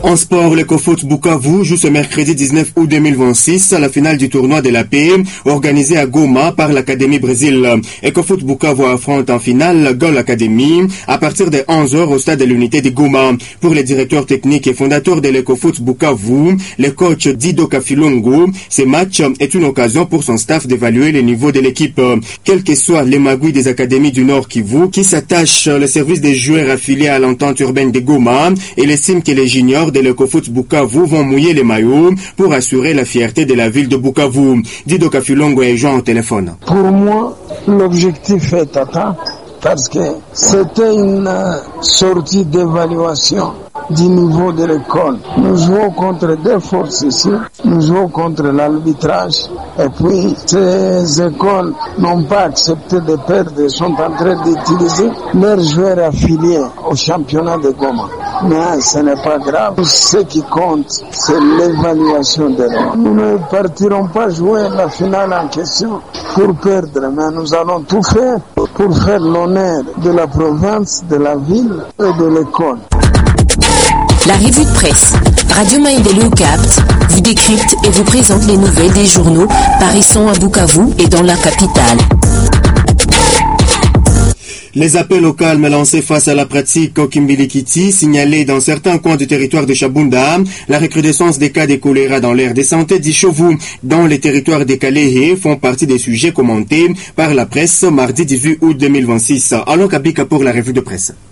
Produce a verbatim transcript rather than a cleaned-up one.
En sport, l'Ecofoot Bukavu joue ce mercredi dix-neuf août deux mille vingt-six à la finale du tournoi de la paix organisé à Goma par l'Académie Brésil. Ecofoot Bukavu affronte en finale Gol Academy à partir de onze heures au stade de l'unité de Goma. Pour les directeurs techniques et fondateurs de l'Ecofoot Bukavu, le coach Dido Kafilongo, ce match est une occasion pour son staff d'évaluer le niveau de l'équipe. Quel que soit les magouilles des académies du Nord Kivu qui s'attachent le service des joueurs affiliés à l'entente urbaine de Goma et estime que les juniors de l'Ecofoot Bukavu vont mouiller les maillots pour assurer la fierté de la ville de Bukavu. Dido Kafilongo est joint au téléphone. Pour moi, l'objectif est atteint parce que c'était une sortie d'évaluation du niveau de l'école. Nous jouons contre deux forces ici. Nous jouons contre l'arbitrage. Et puis, ces écoles n'ont pas accepté de perdre, sont en train d'utiliser leurs joueurs affiliés au championnat de Goma. Mais ce n'est pas grave. Ce qui compte, c'est l'évaluation de l'homme. Nous ne partirons pas jouer la finale en question pour perdre, mais nous allons tout faire pour faire l'honneur de la province, de la ville et de l'école. La revue de presse Radio Maendeleo capte, vous décrypte et vous présente les nouvelles des journaux paraissant à Bukavu et dans la capitale. Les appels au calme lancés face à la pratique Okimbilikiti signalés dans certains coins du territoire de Chabunda, la recrudescence des cas de choléra dans l'aire de santé d'Ishovu dans les territoires des Kalehe font partie des sujets commentés par la presse mardi dix-huit août deux mille vingt-six. Allons Kabika pour la revue de presse.